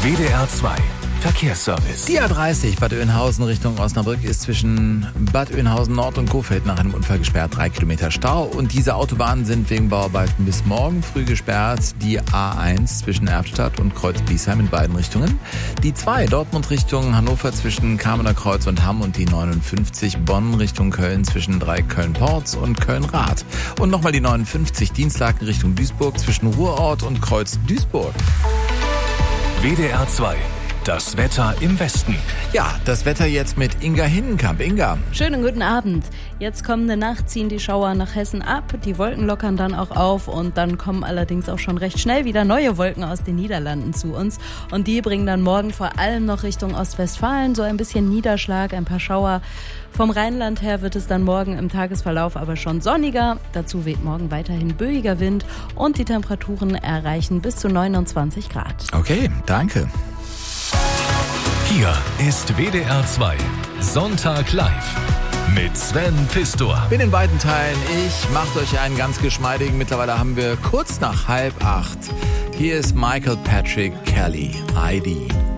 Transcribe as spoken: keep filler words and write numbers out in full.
W D R zwei Verkehrsservice. Die A dreißig Bad Oeynhausen Richtung Osnabrück ist zwischen Bad Oeynhausen Nord und Kohfeldt nach einem Unfall gesperrt. Drei Kilometer Stau. Und diese Autobahnen sind wegen Bauarbeiten bis morgen früh gesperrt. Die A eins zwischen Erftstadt und Kreuz-Biesheim in beiden Richtungen. Die zwei Dortmund Richtung Hannover zwischen Kamener Kreuz und Hamm. Und die neunundfünfzig Bonn Richtung Köln zwischen drei Köln-Ports und Köln-Rath. Und nochmal die neunundfünfzig Dienstlaken Richtung Duisburg zwischen Ruhrort und Kreuz-Duisburg. W D R zwei. Das Wetter im Westen. Ja, das Wetter jetzt mit Inga Hinnenkamp. Inga. Schönen guten Abend. Jetzt kommende Nacht ziehen die Schauer nach Hessen ab. Die Wolken lockern dann auch auf und dann kommen allerdings auch schon recht schnell wieder neue Wolken aus den Niederlanden zu uns. Und die bringen dann morgen vor allem noch Richtung Ostwestfalen so ein bisschen Niederschlag, ein paar Schauer. Vom Rheinland her wird es dann morgen im Tagesverlauf aber schon sonniger. Dazu weht morgen weiterhin böiger Wind und die Temperaturen erreichen bis zu neunundzwanzig Grad. Okay, danke. Hier ist W D R zwei Sonntag live mit Sven Pistor. Bin in weiten Teilen. Ich macht euch einen ganz geschmeidigen. Mittlerweile haben wir kurz nach halb acht. Hier ist Michael Patrick Kelly, I D